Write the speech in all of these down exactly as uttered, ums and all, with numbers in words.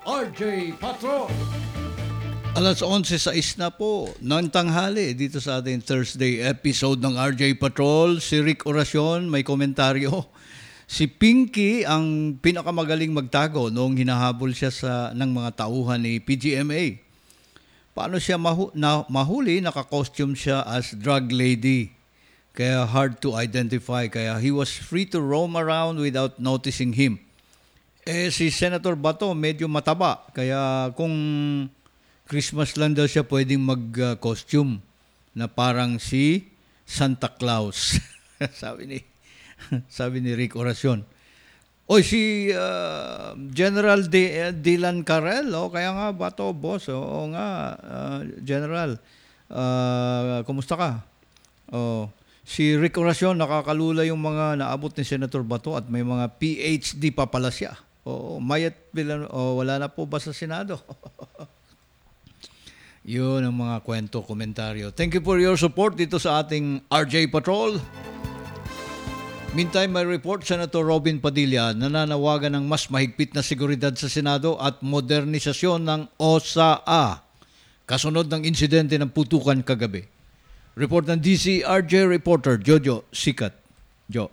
R J Patro. Alas onse sais na po ng tanghali dito sa ating Thursday episode ng R J Patrol. Si Rick Oracion may komentaryo. Si Pinky ang pinakamagaling magtago noong hinahabol siya sa, ng mga tauhan ni P G M A. Paano siya mahu, na, mahuli? Naka-costume siya as drug lady. Kaya hard to identify. Kaya he was free to roam around without noticing him. Eh si Senator Bato medyo mataba. Kaya kung Christmas lang daw siya pwedeng mag-costume na parang si Santa Claus. sabi ni sabi ni Rick Oracion. Oy, si uh, General D- Dylan Carrel, oh, kaya nga Bato, boss. Oo nga, uh, General. Uh, kumusta ka? Oh, si Rick Oracion, nakakalula yung mga naabot ni Senator Bato at may mga P H D pa pala siya. Oo, mayat bilan, oh, wala na po ba sa Senado? Yun ang mga kwento, komentaryo. Thank you for your support dito sa ating R J Patrol. Meantime, may report, Senator Robin Padilla nananawagan ng mas mahigpit na seguridad sa Senado at modernisasyon ng O S A A kasunod ng insidente ng putukan kagabi. Report ng D C R J reporter Jojo Sikat. Jo.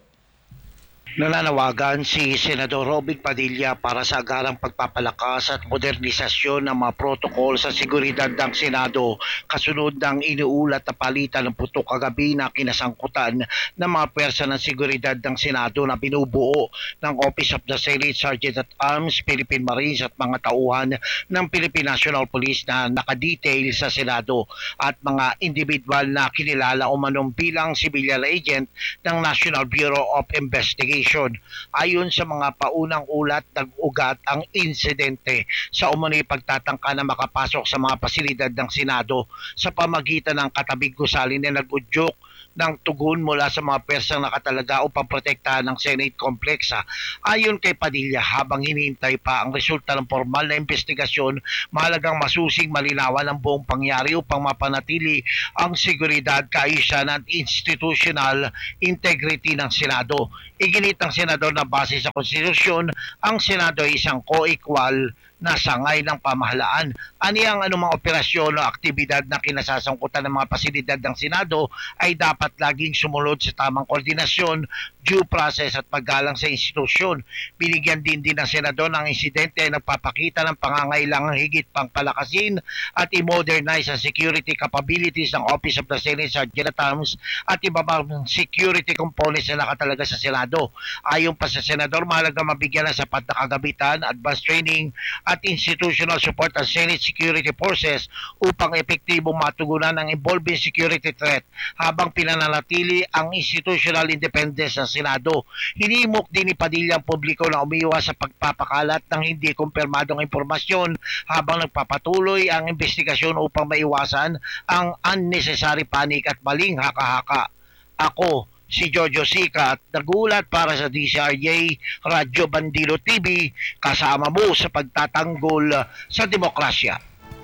Nananawagan si Senador Robin Padilla para sa agarang pagpapalakas at modernisasyon ng mga protokol sa seguridad ng Senado kasunod ng iniulat na palitan ng putok kagabi na kinasangkutan ng mga pwersa ng seguridad ng Senado na binubuo ng Office of the Senate Sergeant at Arms, Philippine Marines at mga tauhan ng Philippine National Police na nakadetail sa Senado at mga individual na kinilala umanong bilang civilian agent ng National Bureau of Investigation. Ayon sa mga paunang ulat, nag-ugat ang insidente sa umano'y pagtatangka na makapasok sa mga pasilidad ng Senado sa pamagitan ng katabing gusali na nag-udyok ng tugon mula sa mga persang nakatalaga upang protektahan ng Senate Complex. Ayon kay Padilla, habang hinihintay pa ang resulta ng formal na investigasyon, mahalagang masusing malinawan ang buong pangyari upang mapanatili ang seguridad, kaayusan at institutional integrity ng Senado. Iginit ng Senador na base sa konstitusyon, ang Senado ay isang co-equal na sangay ng pamahalaan. Ani ang anumang operasyon o aktibidad na kinasasangkutan ng mga pasilidad ng Senado ay dapat laging sumunod sa tamang koordinasyon, due process at paggalang sa institusyon. Binigyan din din ng Senador ng insidente ay nagpapakita ng pangangailangang higit pang palakasin at i-modernize ang security capabilities ng Office of the Senate Sergeant at Arms at iba pang security components na nakatalaga sa Senado. Ayon pa sa Senador, mahalaga mabigyan ng sapat na kagabitan, advanced training at institutional support ang Senate Security Forces upang epektibong matugunan ang evolving security threat habang pinananatili ang institutional independence ng Senado. Hinimok din ni Padilla ang publiko na umiwas sa pagpapakalat ng hindi kumpirmadong impormasyon habang nagpapatuloy ang investigasyon upang maiwasan ang unnecessary panic at maling haka-haka. Ako, si Jojo Sica at nagulat para sa D C R J Radyo Bandilo T V, kasama mo sa pagtatanggol sa demokrasya.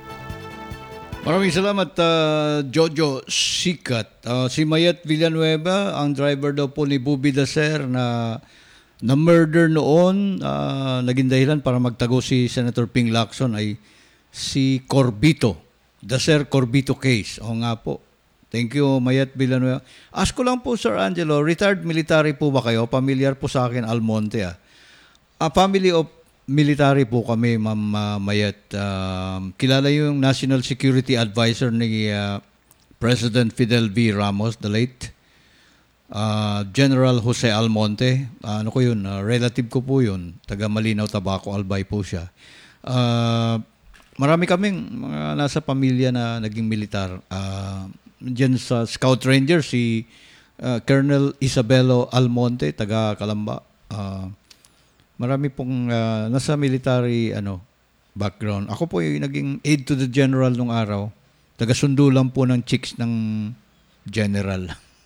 Maraming salamat, uh, Jojo Sikat. Uh, si Mayat Villanueva, ang driver daw po ni Bubi Dacer na na-murder noon, uh, naging dahilan para magtago si Senator Ping Lacson ay si Corbito. Dacer Corbito case. O nga po. Thank you, Mayat Villanueva. Ask ko lang po, Sir Angelo, retired military po ba kayo? Familiar po sa akin, Almonte. Ah. A family of military po kami, Ma'am uh, Mayat. Uh, kilala yung National Security Advisor ni uh, President Fidel V. Ramos, the late. Uh, General Jose Almonte. Uh, ano ko yun? Uh, relative ko po yun. Taga Malinaw, Tabaco, Albay po siya. Uh, marami kaming mga nasa pamilya na naging militar. Uh, Diyan sa Scout Ranger, si uh, Colonel Isabelo Almonte, taga Calamba. Uh, marami pong uh, nasa military ano background. Ako po yung naging aide to the general nung araw. Taga-sundo lang po ng chicks ng general.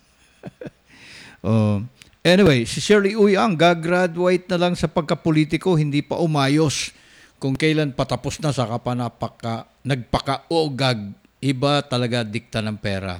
uh, anyway, si Shirley Uyang, gagraduate na lang sa pagkapolitiko, hindi pa umayos. Kung kailan patapos na, saka pa napaka, nagpaka-ogag. Iba talaga dikta ng pera.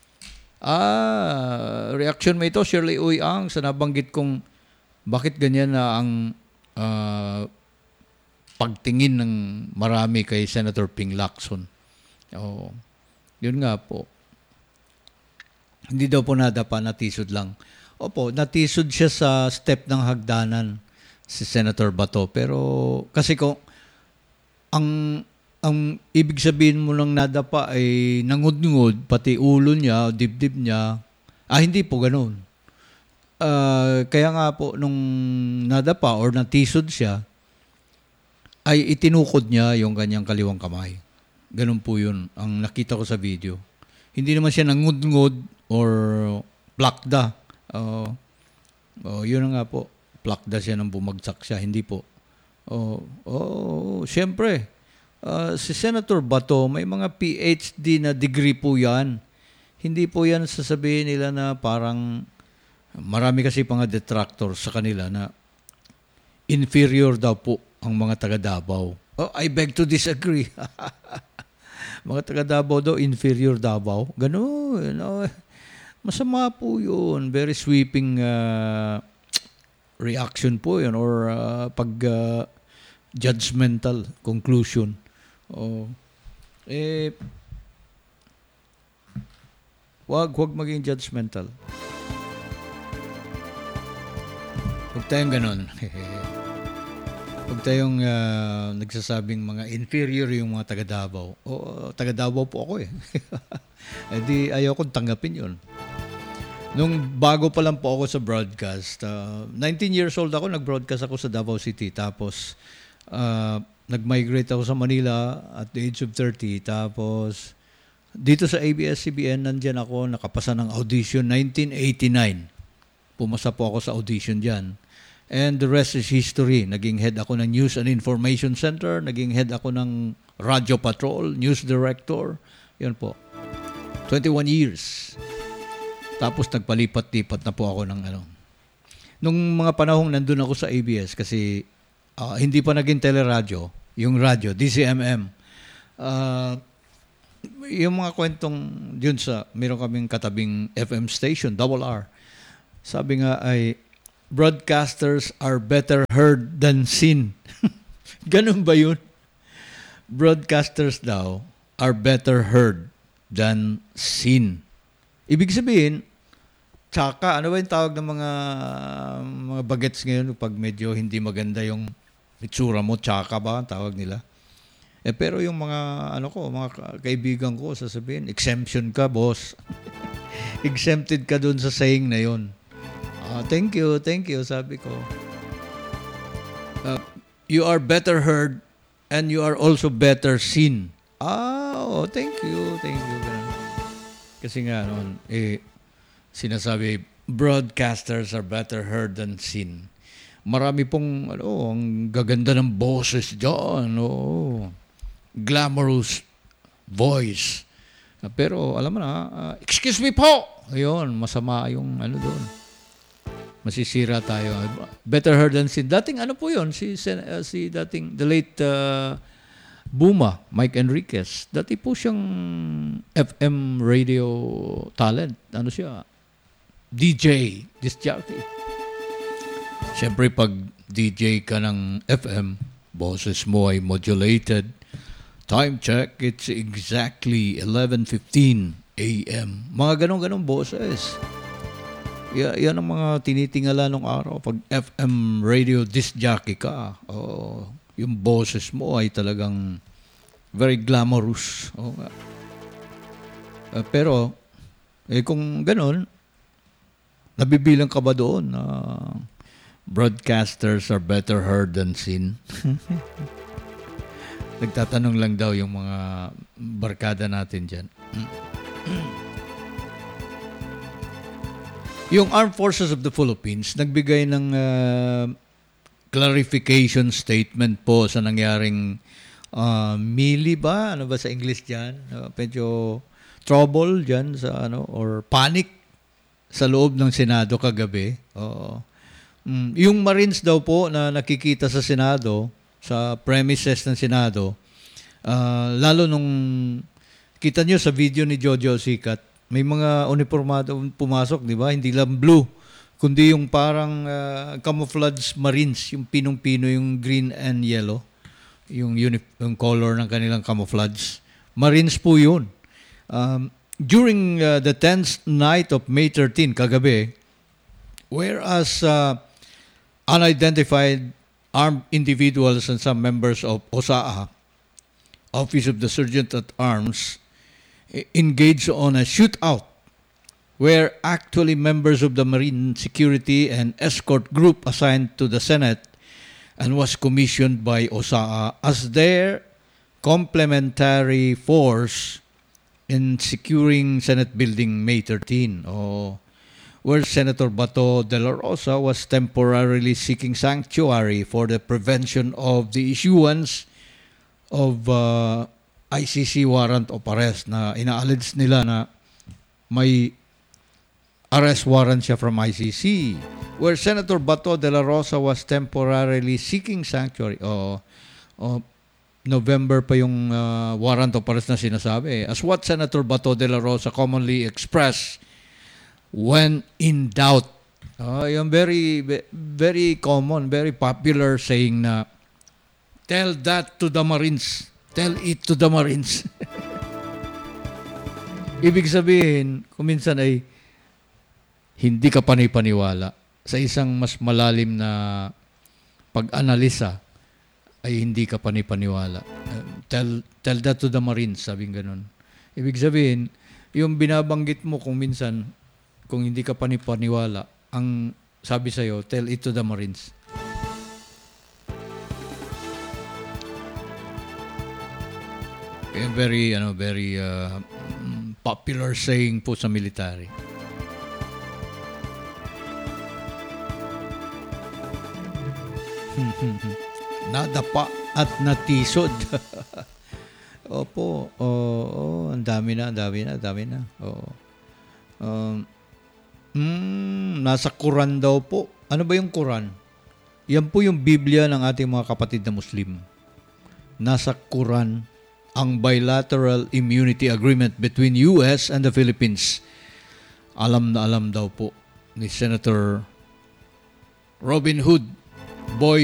Ah, reaction mo ito, Shirley Uyang, sa nabanggit kong bakit ganyan na ang uh, pagtingin ng marami kay Senator Ping Lacson. Oo. Yun nga po. Hindi daw po nadapa, natisod lang. Opo, natisod siya sa step ng hagdanan si Senator Bato. Pero kasi kung ang ang ibig sabihin mo ng nadapa ay nangud-ngud, pati ulo niya, dibdib niya. Ah, hindi po ganoon. Uh, kaya nga po, nung nadapa or natisod siya, ay itinukod niya yung kanyang kaliwang kamay. Ganun po yun, ang nakita ko sa video. Hindi naman siya nangud-ngud or plakda. Uh, oh, yun na nga po, plakda siya nang bumagsak siya. Hindi po. Oh, oh, siyempre, uh, si Senator Bato, may mga P H D na degree po yan. Hindi po yan sasabihin nila na parang, marami kasi mga detractors sa kanila na inferior daw po ang mga taga Davao. Oh, I beg to disagree. Mga taga Davao daw, inferior Davao. Ganun. You know, masama po yun. Very sweeping uh, reaction po yun or uh, pag uh, judgmental conclusion. Oh, eh, wag, wag maging judgmental. Huwag tayong ganon. Huwag tayong uh, nagsasabing mga inferior yung mga taga Davao. O, taga Davao po ako eh. Eh di ayaw kong tanggapin yun. Nung bago pa lang po ako sa broadcast, uh, nineteen years old ako, nag-broadcast ako sa Davao City. Tapos, uh, nag-migrate ako sa Manila at the age of thirty. Tapos, dito sa A B S C B N, nandyan ako, nakapasa ng audition nineteen eighty-nine. Pumasa po ako sa audition dyan. And the rest is history. Naging head ako ng News and Information Center. Naging head ako ng Radio Patrol, News Director. Yan po. twenty-one years. Tapos nagpalipat-lipat na po ako ng ano. Nung mga panahong nandun ako sa A B S, kasi uh, hindi pa naging teleradyo, yung radio, D C M M. Uh, yung mga kwentong yun sa, meron kaming katabing F M station, Double R. Sabi nga ay, broadcasters are better heard than seen. Ganun ba yun? Broadcasters daw are better heard than seen. Ibig sabihin, tsaka, ano ba yung tawag ng mga mga bagets ngayon pag medyo hindi maganda yung itsura mo, tsaka ba ang tawag nila? Eh, pero yung mga, ano ko, mga kaibigan ko, sasabihin, exemption ka, boss. Exempted ka dun sa saying na yun. Uh, thank you, thank you, sabi ko. Uh, you are better heard and you are also better seen. Ah, oh, thank you, thank you. Kasi nga noon, eh, sinasabi, broadcasters are better heard than seen. Marami pong, ano, ang gaganda ng boses dyan, oh, glamorous voice. Uh, pero, alam mo na, uh, excuse me po! Ayun, masama yung, ano doon. Masisira tayo. Better heard than seen. Dating ano po yun, si, uh, si dating, the late uh, Buma, Mike Enriquez. Dati po siyang F M radio talent. Ano siya? D J, disc jockey. Siyempre pag D J ka ng F M, boses mo ay modulated. Time check, it's exactly eleven fifteen A M. Mga ganong-ganong boses. Y- yan ang mga tinitingala nung araw. Pag F M radio disc jockey ka, oh, yung boses mo ay talagang very glamorous. Oh, uh, pero, eh kung ganun, nabibilang ka ba doon na uh, broadcasters are better heard than seen? Nagtatanong lang daw yung mga barkada natin dyan. Yung Armed Forces of the Philippines, nagbigay ng uh, clarification statement po sa nangyaring uh, mili ba? Ano ba sa English dyan? Uh, medyo trouble dyan sa ano, or panic sa loob ng Senado kagabi. Oo. Mm, yung Marines daw po na nakikita sa Senado, sa premises ng Senado, uh, lalo nung kita nyo sa video ni Jojo Sikat, may mga uniformado pumasok, di ba? Hindi lang blue, kundi yung parang uh, camouflage Marines, yung pinong-pino, yung green and yellow. yung, uni- yung color ng kanilang camouflage. Marines po yun. Um, during uh, the tenth night of May thirteenth, kagabi, whereas uh, unidentified armed individuals and some members of O S A A, Office of the Sergeant at Arms, e- engaged on a shootout where actually members of the Marine Security and Escort Group assigned to the Senate and was commissioned by O S A A as their complementary force in securing Senate Building May thirteenth, oh, where Senator Bato de la Rosa was temporarily seeking sanctuary for the prevention of the issuance of uh, I C C warrant of arrest na inaalledge nila na may arrest warrant siya from I C C, where Senator Bato de la Rosa was temporarily seeking sanctuary. Oh, oh, November pa yung uh, warrant of arrest na sinasabi. As what Senator Bato de la Rosa commonly expressed when in doubt. Oh, yung very, very common, very popular saying na, tell that to the Marines. Tell it to the Marines. Ibig sabihin, kung minsan ay hindi ka panipaniwala sa isang mas malalim na pag-analisa ay hindi ka panipaniwala. Um, tell, tell that to the Marines, sabing ganun. Ibig sabihin, yung binabanggit mo kung minsan, kung hindi ka panipaniwala, ang sabi sa'yo, tell it to the Marines. A very, ano, very uh, popular saying po sa military. Nadapa at natisod. Opo, oo, oh, ang dami na, ang dami na, ang dami na. Oo. Um, mm, nasa Quran daw po. Ano ba yung Quran? Yan po yung Biblia ng ating mga kapatid na Muslim. Nasa Quran ang bilateral immunity agreement between U S and the Philippines. Alam na alam daw po ni Senator Robin Hood Boy